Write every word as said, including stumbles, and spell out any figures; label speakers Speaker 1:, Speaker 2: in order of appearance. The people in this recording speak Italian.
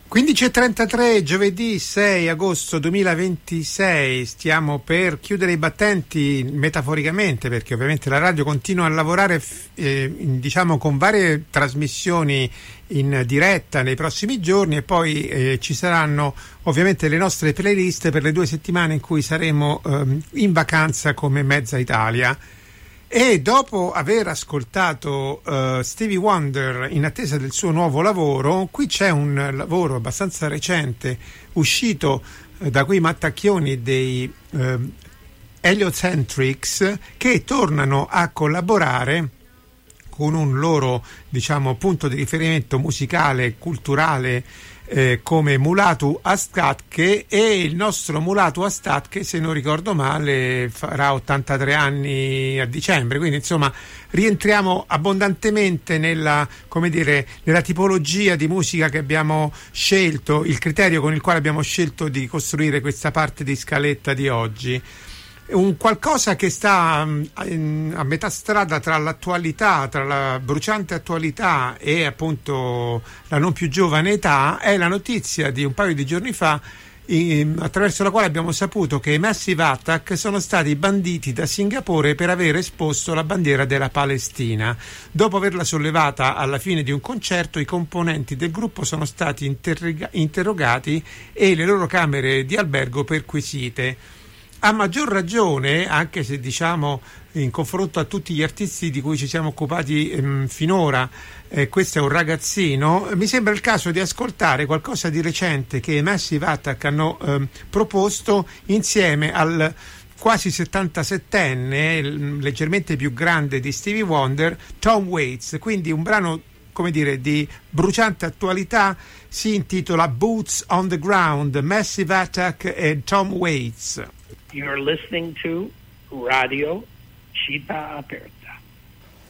Speaker 1: quindici e trentatré, giovedì sei agosto duemilaventisei, stiamo per chiudere i battenti metaforicamente, perché ovviamente la radio continua a lavorare eh, diciamo con varie trasmissioni in diretta nei prossimi giorni, e poi eh, ci saranno ovviamente le nostre playlist per le due settimane in cui saremo eh, in vacanza come mezza Italia. E dopo aver ascoltato uh, Stevie Wonder in attesa del suo nuovo lavoro, qui c'è un lavoro abbastanza recente uscito uh, da quei mattacchioni dei uh, Heliocentrics, che tornano a collaborare con un loro, diciamo, punto di riferimento musicale, culturale, eh, come Mulatu Astatke, e il nostro Mulatu Astatke, se non ricordo male, farà ottantatré anni a dicembre, quindi insomma rientriamo abbondantemente nella, come dire, nella tipologia di musica che abbiamo scelto, il criterio con il quale abbiamo scelto di costruire questa parte di scaletta di oggi. Un qualcosa che sta um, a metà strada tra l'attualità, tra la bruciante attualità e appunto la non più giovane età, è la notizia di un paio di giorni fa, in, attraverso la quale abbiamo saputo che i Massive Attack sono stati banditi da Singapore per aver esposto la bandiera della Palestina. Dopo averla sollevata alla fine di un concerto, i componenti del gruppo sono stati interroga- interrogati e le loro camere di albergo perquisite. A maggior ragione, anche se diciamo in confronto a tutti gli artisti di cui ci siamo occupati ehm, finora, eh, questo è un ragazzino, mi sembra il caso di ascoltare qualcosa di recente che i Massive Attack hanno ehm, proposto insieme al quasi settantasettenne, leggermente più grande di Stevie Wonder, Tom Waits. Quindi un brano, come dire, di bruciante attualità, si intitola Boots on the Ground, Massive Attack e Tom Waits.
Speaker 2: You're listening to Radio Città Aperta.